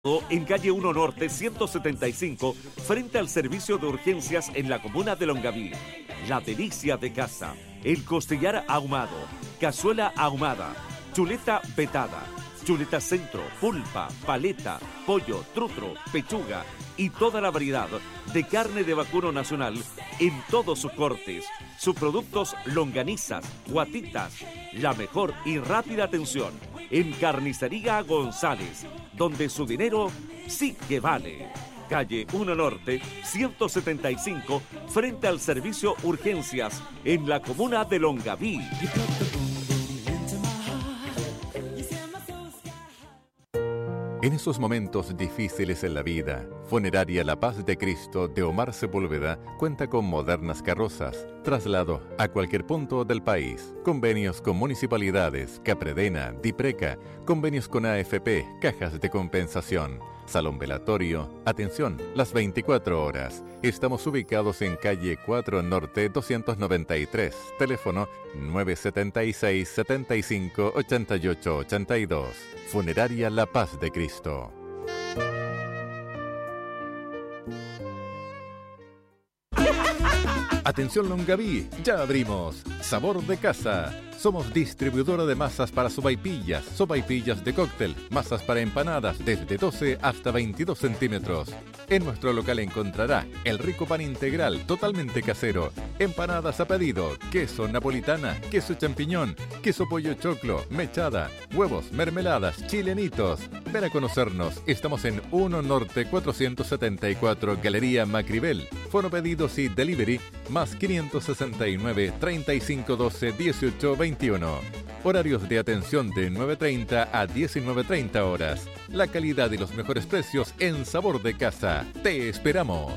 En calle 1 Norte 175, frente al servicio de urgencias en la comuna de Longaví. La delicia de casa, el costillar ahumado, cazuela ahumada, chuleta vetada, chuleta centro, pulpa, paleta, pollo, trutro, pechuga y toda la variedad de carne de vacuno nacional en todos sus cortes, subproductos longanizas, guatitas, la mejor y rápida atención en Carnicería González, donde su dinero sí que vale. Calle 1 Norte 175, frente al servicio urgencias en la comuna de Longaví. En esos momentos difíciles en la vida, Funeraria La Paz de Cristo de Omar Sepúlveda cuenta con modernas carrozas, traslado a cualquier punto del país, convenios con municipalidades, Capredena, Dipreca, convenios con AFP, cajas de compensación, salón velatorio, atención las 24 horas. Estamos ubicados en calle 4 Norte 293, teléfono 976 75 88 82. Funeraria La Paz de Cristo. Atención Longaví, ya abrimos. Sabor de casa. Somos distribuidora de masas para sopaipillas de cóctel, masas para empanadas desde 12 hasta 22 centímetros. En nuestro local encontrará el rico pan integral totalmente casero, empanadas a pedido, queso napolitana, queso champiñón, queso pollo choclo, mechada, huevos, mermeladas, chilenitos. Ven a conocernos. Estamos en 1 Norte 474, Galería Macribel. Fono pedidos y delivery más 569 3512 1821. Horarios de atención de 9:30 a 19:30 horas. La calidad y los mejores precios en Sabor de Casa. ¡Te esperamos!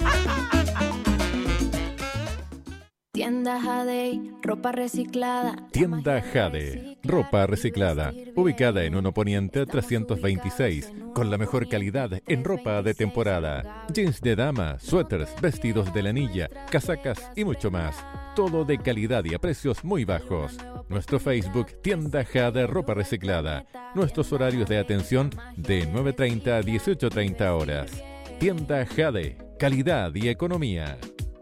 Tienda Jade, ropa reciclada. Tienda Jade, ropa reciclada. Ubicada en 1 Poniente 326, con la mejor calidad en ropa de temporada. Jeans de dama, suéteres, vestidos de lanilla, casacas y mucho más. Todo de calidad y a precios muy bajos. Nuestro Facebook, Tienda Jade Ropa Reciclada. Nuestros horarios de atención de 9:30 a 18:30 horas. Tienda Jade, calidad y economía.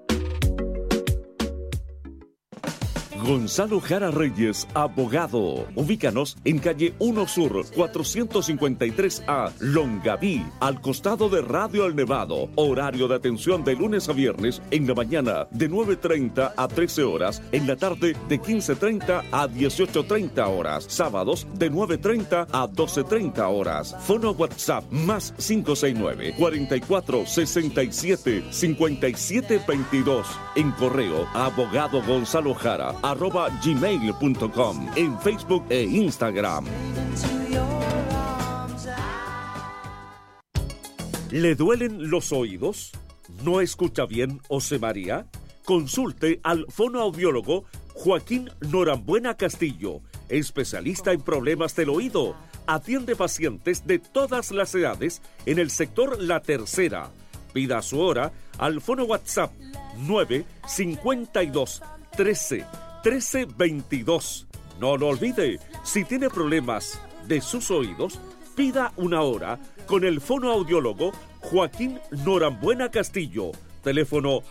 Gonzalo Jara Reyes, abogado. Ubícanos en calle 1 Sur, 453A, Longaví, al costado de Radio El Nevado. Horario de atención de lunes a viernes en la mañana de 9:30 a 13 horas, en la tarde de 15:30 a 18:30 horas, sábados de 9:30 a 12:30 horas. Fono WhatsApp más 569 44 67 57 22. En correo abogado Gonzalo Jara @gmail.com, en Facebook e Instagram. ¿Le duelen los oídos? ¿No escucha bien o se marea? Consulte al fonoaudiólogo Joaquín Norambuena Castillo, especialista en problemas del oído. Atiende pacientes de todas las edades en el sector La Tercera. Pida su hora al fono WhatsApp 952 13 22. No lo olvide, si tiene problemas de sus oídos, pida una hora con el fonoaudiólogo Joaquín Norambuena Castillo. Teléfono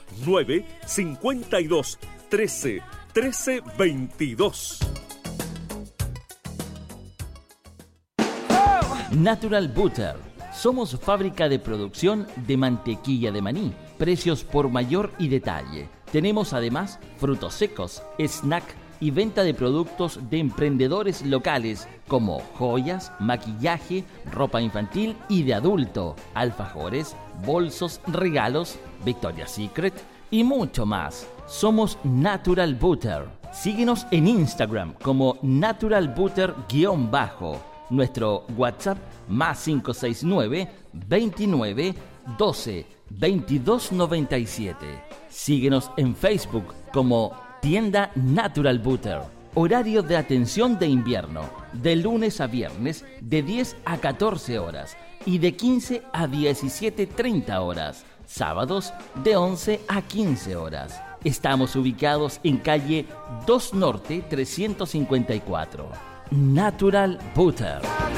952 13 22. Natural Butter. Somos fábrica de producción de mantequilla de maní. Precios por mayor y detalle. Tenemos además frutos secos, snack y venta de productos de emprendedores locales como joyas, maquillaje, ropa infantil y de adulto, alfajores, bolsos, regalos, Victoria's Secret y mucho más. Somos Natural Butter. Síguenos en Instagram como Natural Butter_. Nuestro WhatsApp más 569 29 12 22 97. Síguenos en Facebook como Tienda Natural Butter. Horario de atención de invierno, de lunes a viernes de 10 a 14 horas y de 15 a 17:30 horas. Sábados de 11 a 15 horas. Estamos ubicados en calle 2 Norte 354. Natural Butter.